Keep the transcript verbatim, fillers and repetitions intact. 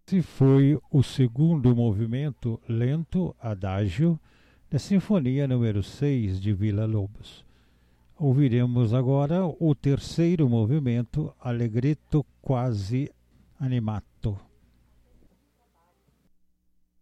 Esse foi o segundo movimento lento, adagio, da Sinfonia número seis de Villa-Lobos. Ouviremos agora o terceiro movimento, allegretto quasi animato.